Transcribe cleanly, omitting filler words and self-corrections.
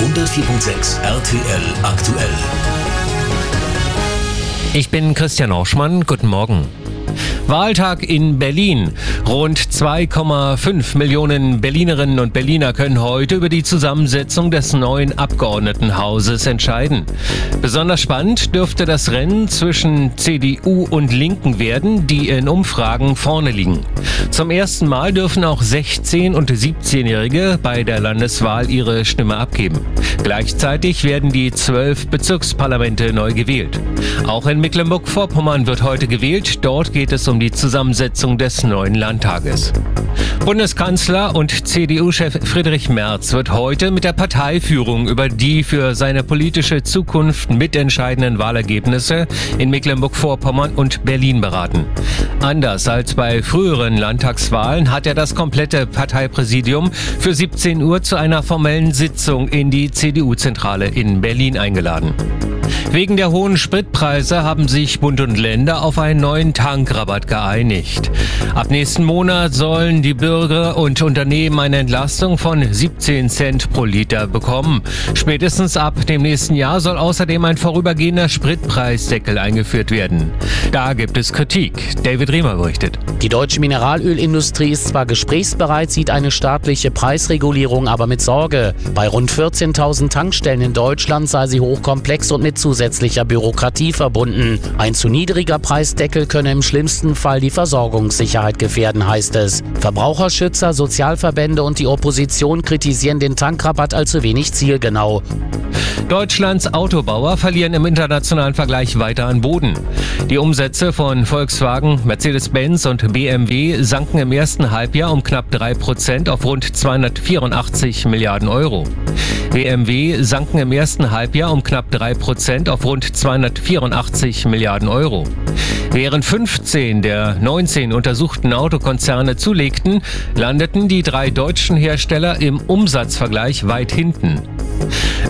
104.6 RTL aktuell. Ich bin Christian Orschmann, guten Morgen. Wahltag in Berlin. Rund 2,5 Millionen Berlinerinnen und Berliner können heute über die Zusammensetzung des neuen Abgeordnetenhauses entscheiden. Besonders spannend dürfte das Rennen zwischen CDU und Linken werden, die in Umfragen vorne liegen. Zum ersten Mal dürfen auch 16- und 17-Jährige bei der Landeswahl ihre Stimme abgeben. Gleichzeitig werden die 12 Bezirksparlamente neu gewählt. Auch in Mecklenburg-Vorpommern wird heute gewählt. Dort geht es um die Zusammensetzung des neuen Landtages. Bundeskanzler und CDU-Chef Friedrich Merz wird heute mit der Parteiführung über die für seine politische Zukunft mitentscheidenden Wahlergebnisse in Mecklenburg-Vorpommern und Berlin beraten. Anders als bei früheren Landtagswahlen hat er das komplette Parteipräsidium für 17 Uhr zu einer formellen Sitzung in die CDU-Zentrale in Berlin eingeladen. Wegen der hohen Spritpreise haben sich Bund und Länder auf einen neuen Tankrabatt geeinigt. Ab nächsten Monat sollen die Bürger und Unternehmen eine Entlastung von 17 Cent pro Liter bekommen. Spätestens ab dem nächsten Jahr soll außerdem ein vorübergehender Spritpreisdeckel eingeführt werden. Da gibt es Kritik. David Riemer berichtet. Die deutsche Mineralölindustrie ist zwar gesprächsbereit, sieht eine staatliche Preisregulierung aber mit Sorge. Bei rund 14.000 Tankstellen in Deutschland sei sie hochkomplex und mit zusätzlicher Bürokratie verbunden. Ein zu niedriger Preisdeckel könne im schlimmsten Fall die Versorgungssicherheit gefährden, heißt es. Verbraucherschützer, Sozialverbände und die Opposition kritisieren den Tankrabatt als zu wenig zielgenau. Deutschlands Autobauer verlieren im internationalen Vergleich weiter an Boden. Die Umsätze von Volkswagen, Mercedes-Benz und BMW sanken im ersten Halbjahr um knapp 3% auf rund 284 Milliarden Euro. BMW sanken im ersten Halbjahr um knapp 3% auf rund 284 Milliarden Euro. Während 15 der 19 untersuchten Autokonzerne zulegten, landeten die 3 deutschen Hersteller im Umsatzvergleich weit hinten.